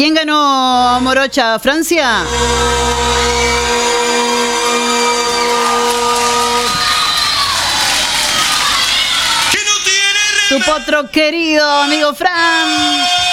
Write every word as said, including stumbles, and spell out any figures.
¿Quién ganó, Morocha? ¿Francia? Tu potro querido, amigo Fran.